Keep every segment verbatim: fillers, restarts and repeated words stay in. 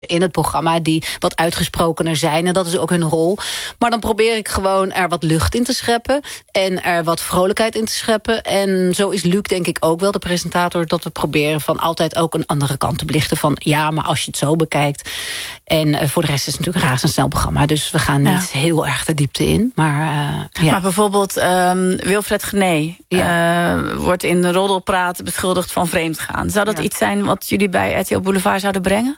in het programma die wat uitgesprokener zijn. En dat is ook hun rol. Maar dan probeer ik gewoon er wat lucht in te scheppen. En er wat vrolijkheid in te scheppen. En zo is Luc denk ik ook wel de presentator. Dat we proberen van altijd ook een andere kant te belichten. Van ja, maar als je het zo bekijkt. En uh, voor de rest is het natuurlijk een razendsnel programma. Dus we gaan niet ja. heel erg de diepte in. Maar, uh, ja. maar bijvoorbeeld um, Wilfred Genee ja. uh, wordt in de roddelpraat beschuldigd van vreemdgaan. Zou dat ja. iets zijn wat jullie bij R T L Boulevard zouden brengen?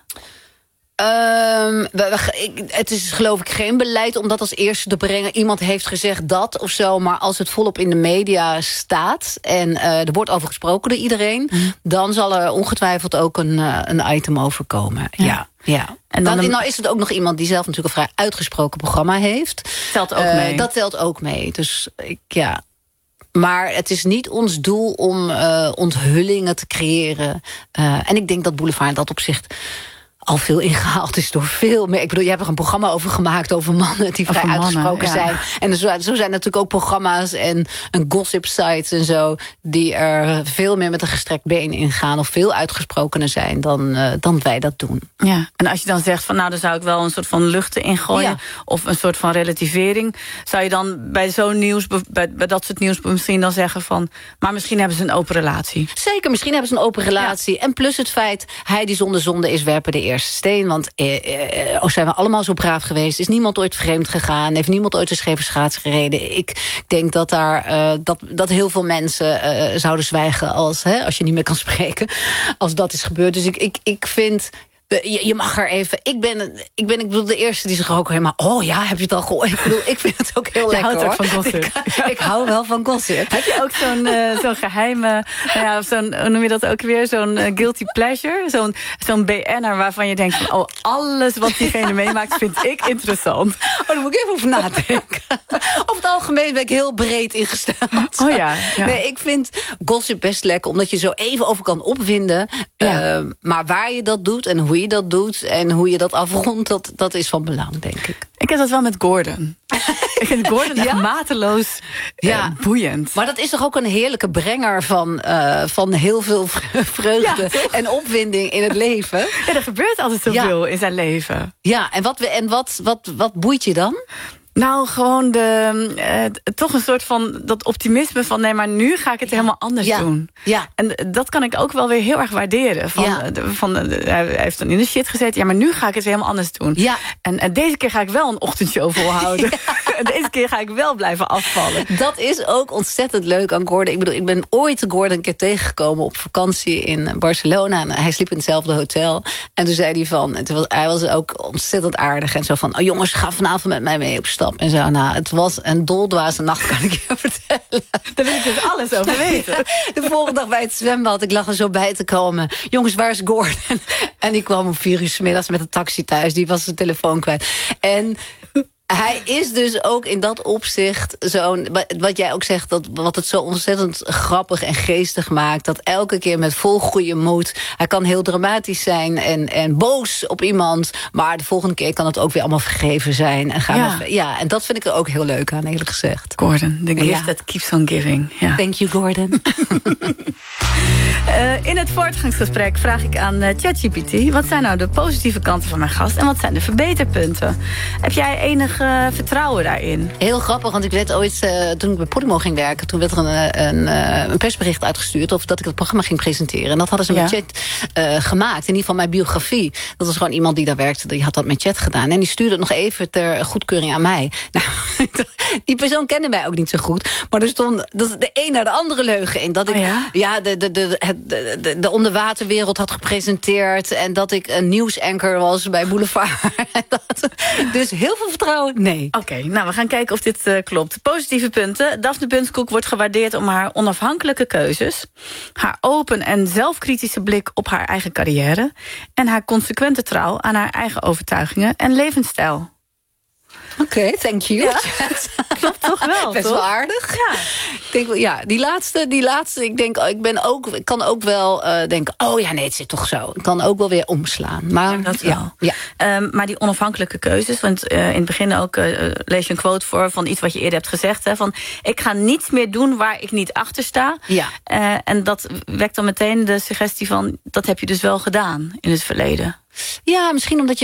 Um, ik, het is geloof ik geen beleid om dat als eerste te brengen. Iemand heeft gezegd dat of zo. Maar als het volop in de media staat en uh, er wordt over gesproken door iedereen, mm. dan zal er ongetwijfeld ook een, uh, een item over komen. Ja. ja. Ja. En dan, dan nou is het ook nog iemand die zelf natuurlijk een vrij uitgesproken programma heeft. Telt ook uh, mee. Dat telt ook mee. Dus ik, ja. Maar het is niet ons doel om uh, onthullingen te creëren. Uh, en ik denk dat Boulevard in dat opzicht al veel ingehaald is door veel meer. Ik bedoel, je hebt er een programma over gemaakt over mannen die vrij over uitgesproken mannen, ja. zijn. En zo, zo zijn natuurlijk ook programma's en, en gossip sites en zo die er veel meer met een gestrekt been ingaan of veel uitgesprokener zijn dan, uh, dan wij dat doen. Ja, en als je dan zegt van nou, dan zou ik wel een soort van lucht in gooien ja. of een soort van relativering, zou je dan bij zo'n nieuws, bij, bij dat soort nieuws misschien dan zeggen van, maar misschien hebben ze een open relatie. Zeker, misschien hebben ze een open relatie. Ja. En plus het feit, hij die zonder zonde is, werpen de eerste steen. Want eh, eh, zijn we allemaal zo braaf geweest? Is niemand ooit vreemd gegaan? Heeft niemand ooit een scheve schaats gereden? Ik denk dat daar uh, dat, dat heel veel mensen uh, zouden zwijgen als, hè, als je niet meer kan spreken. Als dat is gebeurd. Dus ik, ik, ik vind, Je, je mag er even... Ik ben, ik ben ik bedoel, de eerste die zich ook helemaal... Oh ja, heb je het al gehoord? Ik bedoel, ik vind het ook heel je lekker, houdt ook hoor. van gossip. Ik, ik hou wel van gossip. Heb je ook zo'n uh, zo'n geheime... Nou ja, zo'n, hoe noem je dat ook weer? Zo'n uh, guilty pleasure? Zo'n zo'n B N'er waarvan je denkt van... Oh, alles wat diegene meemaakt vind ik interessant. Oh, daar moet ik even over nadenken. Over het algemeen ben ik heel breed ingesteld. Oh ja, ja. Nee, ik vind gossip best lekker, omdat je zo even over kan opwinden. Ja. Uh, maar waar je dat doet en hoe je dat doet en hoe je dat afrondt, dat, dat is van belang, denk ik. Ik heb dat wel met Gordon. Ik vind Gordon echt ja? mateloos ja. uh, boeiend. Maar dat is toch ook een heerlijke brenger van, uh, van heel veel vreugde ja, en opwinding in het leven. Ja, er gebeurt altijd zoveel ja. in zijn leven. Ja, en wat, en wat, wat, wat boeit je dan? Nou, gewoon de, uh, toch een soort van dat optimisme van... nee, maar nu ga ik het ja. helemaal anders ja. doen. Ja. En dat kan ik ook wel weer heel erg waarderen. Van, ja. van, uh, hij heeft dan in de shit gezeten. Ja, maar nu ga ik het weer helemaal anders doen. Ja. En, en deze keer ga ik wel een ochtendshow volhouden. Ja. En deze keer ga ik wel blijven afvallen. Dat is ook ontzettend leuk aan Gordon. Ik bedoel, ik ben ooit Gordon een keer tegengekomen op vakantie in Barcelona. En hij sliep in hetzelfde hotel. En toen zei hij van... En toen was, hij was ook ontzettend aardig. En zo van, oh jongens, ga vanavond met mij mee op stap. En zo, nou, het was een doldwaze nacht, kan ik je vertellen. Daar wil ik dus alles over weten. De volgende dag bij het zwembad, ik lag er zo bij te komen. Jongens, waar is Gordon? En die kwam om vier uur 's middags met een taxi thuis. Die was zijn telefoon kwijt. En hij is dus ook in dat opzicht zo'n... Wat jij ook zegt, dat, wat het zo ontzettend grappig en geestig maakt. Dat elke keer met vol goede moed... Hij kan heel dramatisch zijn en, en boos op iemand. Maar de volgende keer kan het ook weer allemaal vergeven zijn. En, gaan ja. we, ja, en dat vind ik er ook heel leuk aan, eerlijk gezegd. Gordon, the gift ja. that keeps on giving. Ja. Thank you, Gordon. uh, in het voortgangsgesprek vraag ik aan uh, ChatGPT... wat zijn nou de positieve kanten van mijn gast... en wat zijn de verbeterpunten? Heb jij enige Uh, vertrouwen daarin? Heel grappig, want ik werd ooit, uh, toen ik bij Podimo ging werken... toen werd er een, een, een persbericht uitgestuurd... of dat ik het programma ging presenteren. En dat hadden ze ja. met Chat uh, gemaakt. In ieder geval mijn biografie. Dat was gewoon iemand die daar werkte, die had dat met Chat gedaan. En die stuurde het nog even ter goedkeuring aan mij. Nou, die persoon kende mij ook niet zo goed. Maar er stond de een naar de andere leugen in. Dat ik oh ja? Ja, de, de, de, de, de, de onderwaterwereld had gepresenteerd... en dat ik een nieuwsanker was bij Boulevard. dat, dus heel veel vertrouwen. Nee. Oké, okay, nou, we gaan kijken of dit uh, klopt. Positieve punten. Daphne Bunskoek wordt gewaardeerd om haar onafhankelijke keuzes... haar open en zelfkritische blik op haar eigen carrière... en haar consequente trouw aan haar eigen overtuigingen en levensstijl. Oké, okay, thank you. Ja. Klopt toch wel, best toch? wel aardig. Ja. Ik denk wel, ja, die laatste, die laatste, ik denk, ik ben ook, ik kan ook wel uh, denken, oh ja, nee, het zit toch zo. Ik kan ook wel weer omslaan. Maar ja, dat wel. Ja, ja. Um, maar die onafhankelijke keuzes, want uh, in het begin ook uh, lees je een quote voor van iets wat je eerder hebt gezegd, hè, van ik ga niets meer doen waar ik niet achter sta. Ja. Uh, en dat wekt dan meteen de suggestie van, dat heb je dus wel gedaan in het verleden. Ja, misschien omdat je